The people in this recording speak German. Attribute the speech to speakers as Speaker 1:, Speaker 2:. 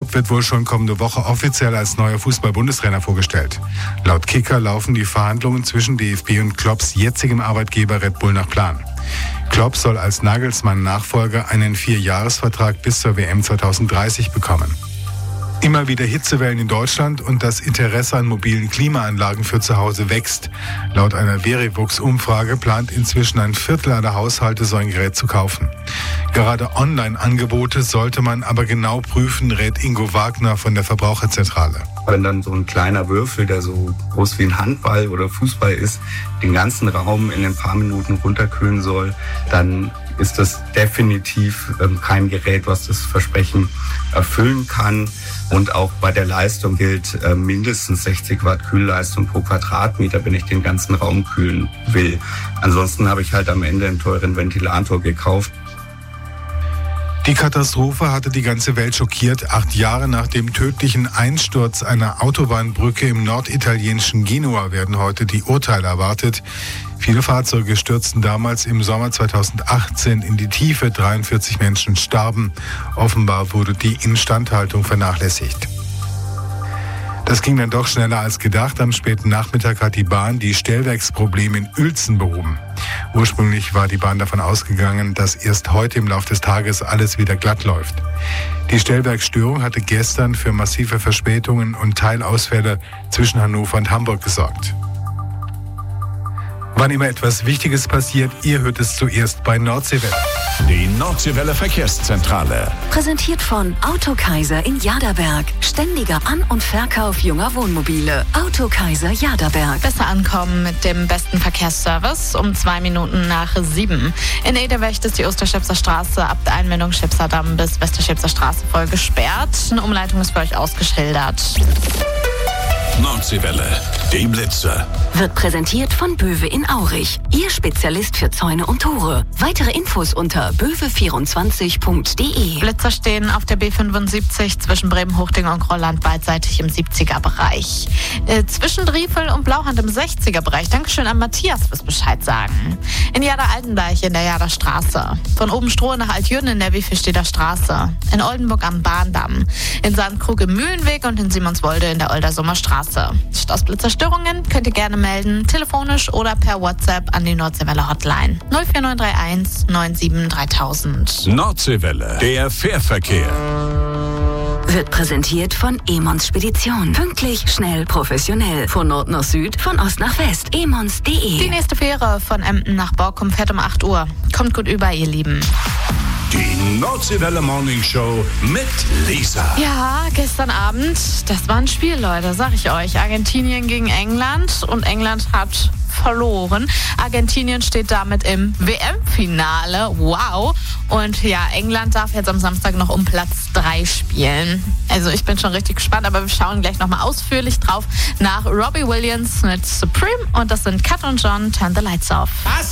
Speaker 1: Klopp wird wohl schon kommende Woche offiziell als neuer Fußball-Bundestrainer vorgestellt. Laut Kicker laufen die Verhandlungen zwischen DFB und Klopps jetzigem Arbeitgeber Red Bull nach Plan. Klopp soll als Nagelsmann-Nachfolger einen 4-Jahres-Vertrag bis zur WM 2030 bekommen. Immer wieder Hitzewellen in Deutschland und das Interesse an mobilen Klimaanlagen für zu Hause wächst. Laut einer Verivux-Umfrage plant inzwischen ein Viertel aller Haushalte, so ein Gerät zu kaufen. Gerade Online-Angebote sollte man aber genau prüfen, rät Ingo Wagner von der Verbraucherzentrale.
Speaker 2: Wenn dann so ein kleiner Würfel, der so groß wie ein Handball oder Fußball ist, den ganzen Raum in ein paar Minuten runterkühlen soll, dann ist das definitiv kein Gerät, was das Versprechen erfüllen kann. Und auch bei der Leistung gilt mindestens 60 Watt Kühlleistung pro Quadratmeter, wenn ich den ganzen Raum kühlen will. Ansonsten habe ich halt am Ende einen teuren Ventilator gekauft.
Speaker 1: Die Katastrophe hatte die ganze Welt schockiert. 8 Jahre nach dem tödlichen Einsturz einer Autobahnbrücke im norditalienischen Genua werden heute die Urteile erwartet. Viele Fahrzeuge stürzten damals im Sommer 2018 in die Tiefe. 43 Menschen starben. Offenbar wurde die Instandhaltung vernachlässigt. Das ging dann doch schneller als gedacht. Am späten Nachmittag hat die Bahn die Stellwerksprobleme in Uelzen behoben. Ursprünglich war die Bahn davon ausgegangen, dass erst heute im Laufe des Tages alles wieder glatt läuft. Die Stellwerksstörung hatte gestern für massive Verspätungen und Teilausfälle zwischen Hannover und Hamburg gesorgt. Wann immer etwas Wichtiges passiert, ihr hört es zuerst bei Nordseewelle.
Speaker 3: Die Nordseewelle Verkehrszentrale.
Speaker 4: Präsentiert von Autokaiser in Jaderberg. Ständiger An- und Verkauf junger Wohnmobile. Autokaiser Jaderberg.
Speaker 5: Besser ankommen mit dem besten Verkehrsservice um 2 Minuten nach 7. In Ederwecht ist die Osterschepser Straße ab der Einmündung Schipserdamm bis Westerschipser Straße voll gesperrt. Eine Umleitung ist für euch ausgeschildert.
Speaker 3: Nordseewelle, die Blitzer.
Speaker 4: Wird präsentiert von Böwe in Aurich. Ihr Spezialist für Zäune und Tore. Weitere Infos unter böwe24.de.
Speaker 5: Blitzer stehen auf der B75 zwischen Bremen-Hochding und Grolland beidseitig im 70er-Bereich. Zwischen Driefel und Blauhand im 60er-Bereich. Dankeschön an Matthias fürs Bescheid sagen. In Jader-Altendeich in der Jader Straße. Von Obenstrohe nach Altjürgen in der Wiefelsteder Straße. In Oldenburg am Bahndamm. In Sandkrug im Mühlenweg und in Simonswolde in der Oldersummer Straße. Stoßblitzerstörungen könnt ihr gerne melden, telefonisch oder per WhatsApp an die Nordseewelle Hotline 04931 97 3000.
Speaker 3: Nordseewelle, der Fährverkehr.
Speaker 4: Wird präsentiert von Emons Spedition. Pünktlich, schnell, professionell. Von Nord nach Süd, von Ost nach West. Emons.de.
Speaker 5: Die nächste Fähre von Emden nach Borkum fährt um 8 Uhr. Kommt gut über, ihr Lieben.
Speaker 3: Die Nordseewelle Morning Show mit Lisa.
Speaker 5: Ja, gestern Abend, das war ein Spiel, Leute, sag ich euch. Argentinien gegen England und England hat verloren. Argentinien steht damit im WM-Finale. Wow. Und ja, England darf jetzt am Samstag noch um Platz 3 spielen. Also ich bin schon richtig gespannt, aber wir schauen gleich nochmal ausführlich drauf nach Robbie Williams mit Supreme. Und das sind Kat und John, Turn the Lights Off.